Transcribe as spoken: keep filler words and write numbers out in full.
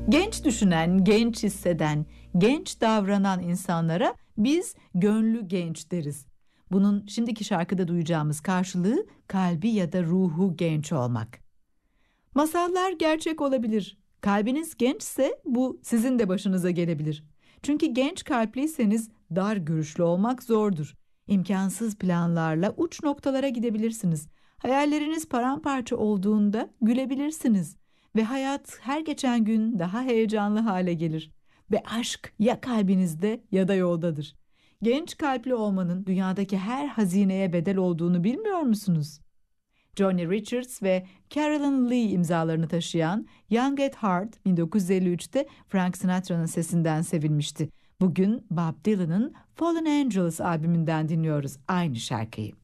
Genç düşünen, genç hisseden, genç davranan insanlara biz gönlü genç deriz. Bunun şimdiki şarkıda duyacağımız karşılığı kalbi ya da ruhu genç olmak. Masallar gerçek olabilir. Kalbiniz gençse bu sizin de başınıza gelebilir. Çünkü genç kalpliyseniz dar görüşlü olmak zordur. İmkansız planlarla uç noktalara gidebilirsiniz. Hayalleriniz paramparça olduğunda gülebilirsiniz. Ve hayat her geçen gün daha heyecanlı hale gelir. Ve aşk ya kalbinizde ya da yoldadır. Genç kalpli olmanın dünyadaki her hazineye bedel olduğunu bilmiyor musunuz? Johnny Richards ve Carolyn Lee imzalarını taşıyan Young at Heart bin dokuz yüz elli üçte Frank Sinatra'nın sesinden sevilmişti. Bugün Bob Dylan'ın Fallen Angels albümünden dinliyoruz aynı şarkıyı.